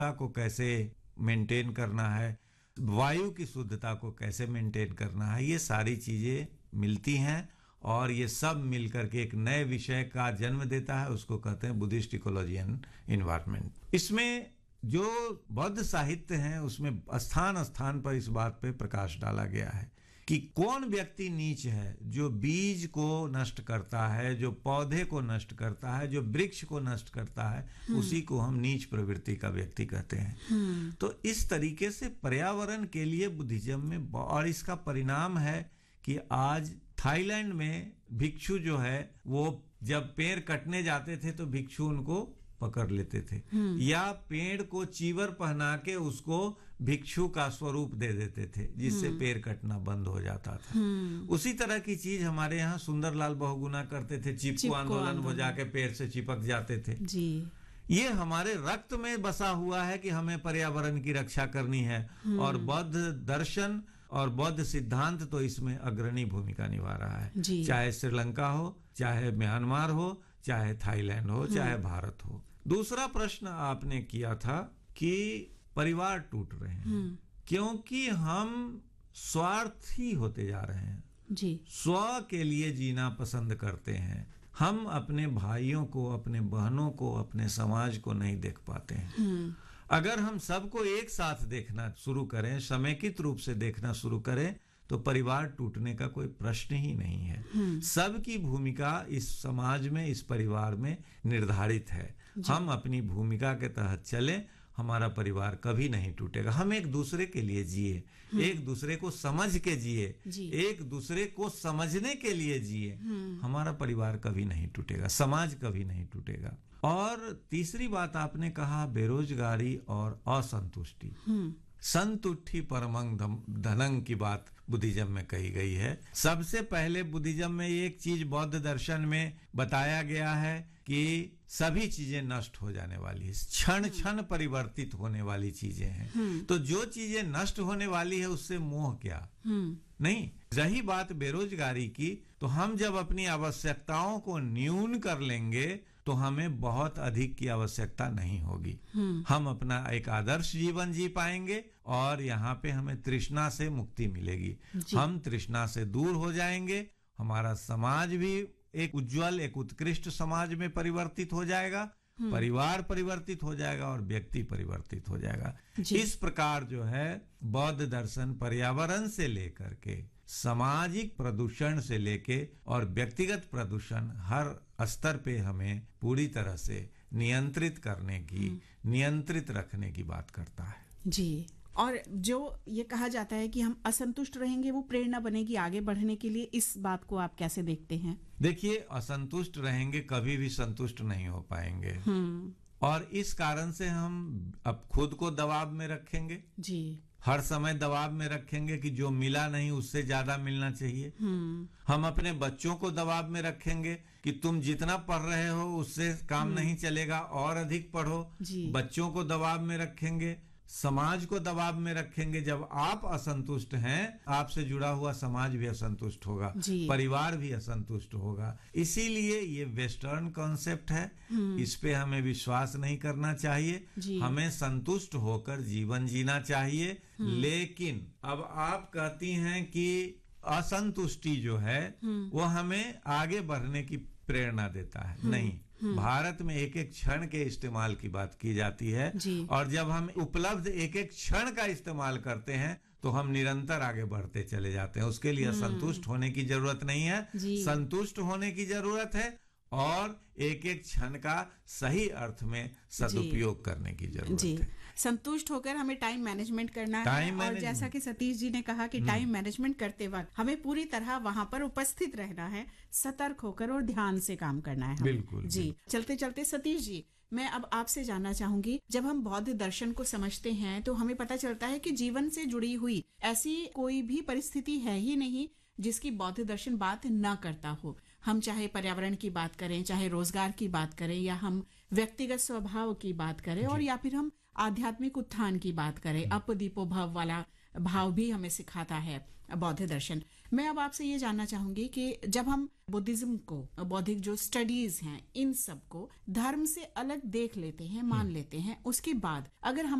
को कैसे मेंटेन करना है, वायु की शुद्धता को कैसे मेंटेन करना है, ये सारी चीजें मिलती हैं और ये सब मिलकर के एक नए विषय का जन्म देता है, उसको कहते हैं बुद्धिस्ट इकोलॉजी एंड एनवायरनमेंट। इसमें जो बौद्ध साहित्य है उसमें स्थान स्थान पर इस बात पे प्रकाश डाला गया है कि कौन व्यक्ति नीच है, जो बीज को नष्ट करता है, जो पौधे को नष्ट करता है, जो वृक्ष को नष्ट करता है, उसी को हम नीच प्रवृत्ति का व्यक्ति कहते हैं। तो इस तरीके से पर्यावरण के लिए बुद्धिज्म में, और इसका परिणाम है कि आज थाईलैंड में भिक्षु जो है वो जब पेड़ कटने जाते थे तो भिक्षु उनको पकड़ लेते थे, या पेड़ को चीवर पहना के उसको भिक्षु का स्वरूप दे देते थे, जिससे पेड़ कटना बंद हो जाता था। उसी तरह की चीज हमारे यहाँ सुंदरलाल बहुगुना करते थे, चिपको आंदोलन, वो जाके पेड़ से चिपक जाते थे जी। ये हमारे रक्त में बसा हुआ है कि हमें पर्यावरण की रक्षा करनी है, और बौद्ध दर्शन और बौद्ध सिद्धांत तो इसमें अग्रणी भूमिका निभा रहा है, चाहे श्रीलंका हो, चाहे म्यांमार हो, चाहे थाईलैंड हो, चाहे भारत हो। दूसरा प्रश्न आपने किया था कि परिवार टूट रहे हैं क्योंकि हम स्वार्थी होते जा रहे हैं जी, स्व के लिए जीना पसंद करते हैं। हम अपने भाइयों को, अपने बहनों को, अपने समाज को नहीं देख पाते हैं। अगर हम सबको एक साथ देखना शुरू करें, समेकित रूप से देखना शुरू करें, तो परिवार टूटने का कोई प्रश्न ही नहीं है। सबकी भूमिका इस समाज में, इस परिवार में निर्धारित है। हम अपनी भूमिका के तहत चलें, हमारा परिवार कभी नहीं टूटेगा। हम एक दूसरे के लिए जिए, एक दूसरे को समझ के जिए, एक दूसरे को समझने के लिए जिए, हमारा परिवार कभी नहीं टूटेगा, समाज कभी नहीं टूटेगा। और तीसरी बात आपने कहा बेरोजगारी और असंतुष्टि। संतुष्टि परमं धनंग की बात बुद्धिज्म में कही गई है। सबसे पहले बुद्धिज्म में एक चीज बौद्ध दर्शन में बताया गया है कि सभी चीजें नष्ट हो जाने वाली है, क्षण क्षण परिवर्तित होने वाली चीजें हैं। तो जो चीजें नष्ट होने वाली है उससे मोह क्या नहीं। रही बात बेरोजगारी की, तो हम जब अपनी आवश्यकताओं को न्यून कर लेंगे तो हमें बहुत अधिक की आवश्यकता नहीं होगी। हम अपना एक आदर्श जीवन जी पाएंगे और यहाँ पे हमें तृष्णा से मुक्ति मिलेगी। हम तृष्णा से दूर हो जाएंगे, हमारा समाज भी एक उज्जवल, एक उत्कृष्ट समाज में परिवर्तित हो जाएगा, परिवार परिवर्तित हो जाएगा और व्यक्ति परिवर्तित हो जाएगा। इस प्रकार जो है बौद्ध दर्शन पर्यावरण से लेकर के, सामाजिक प्रदूषण से लेके और व्यक्तिगत प्रदूषण हर स्तर पे हमें पूरी तरह से नियंत्रित करने की, नियंत्रित रखने की बात करता है जी। और जो ये कहा जाता है कि हम असंतुष्ट रहेंगे, वो प्रेरणा बनेगी आगे बढ़ने के लिए, इस बात को आप कैसे देखते हैं? देखिए, असंतुष्ट रहेंगे कभी भी संतुष्ट नहीं हो पाएंगे, और इस कारण से हम अब खुद को दबाव में रखेंगे जी, हर समय दबाव में रखेंगे कि जो मिला नहीं उससे ज्यादा मिलना चाहिए। हम अपने बच्चों को दबाव में रखेंगे कि तुम जितना पढ़ रहे हो उससे काम नहीं चलेगा, और अधिक पढ़ो। बच्चों को दबाव में रखेंगे, समाज को दबाव में रखेंगे। जब आप असंतुष्ट हैं, आपसे जुड़ा हुआ समाज भी असंतुष्ट होगा, परिवार भी असंतुष्ट होगा। इसीलिए ये वेस्टर्न कॉन्सेप्ट है, इस पे हमें विश्वास नहीं करना चाहिए। हमें संतुष्ट होकर जीवन जीना चाहिए। लेकिन अब आप कहती हैं कि असंतुष्टि जो है वो हमें आगे बढ़ने की प्रेरणा देता है। नहीं, भारत में एक एक क्षण के इस्तेमाल की बात की जाती है, और जब हम उपलब्ध एक एक क्षण का इस्तेमाल करते हैं तो हम निरंतर आगे बढ़ते चले जाते हैं। उसके लिए संतुष्ट होने की जरूरत नहीं है, संतुष्ट होने की जरूरत है, और एक एक क्षण का सही अर्थ में सदुपयोग करने की जरूरत है। संतुष्ट होकर हमें टाइम मैनेजमेंट करना है, और जैसा कि सतीश जी ने कहा कि टाइम मैनेजमेंट करते वक्त हमें पूरी तरह वहां पर उपस्थित रहना है, सतर्क होकर और ध्यान से काम करना है। बिल्कुल जी। चलते चलते सतीश जी, मैं अब आपसे जानना चाहूंगी, जब हम बौद्ध दर्शन को समझते हैं तो हमें पता चलता है कि जीवन से जुड़ी हुई ऐसी कोई भी परिस्थिति है ही नहीं जिसकी बौद्ध दर्शन बात न करता हो। हम चाहे पर्यावरण की बात करें, चाहे रोजगार की बात करें, या हम व्यक्तिगत स्वभाव की बात करें, और या फिर हम आध्यात्मिक उत्थान की बात करें, अप दीपो भव वाला भाव भी हमें सिखाता है बौद्ध दर्शन। मैं अब आपसे ये जानना चाहूंगी कि जब हम बुद्धिज्म को, बौद्धिक जो स्टडीज हैं, इन सब को धर्म से अलग देख लेते हैं, मान लेते हैं, उसके बाद अगर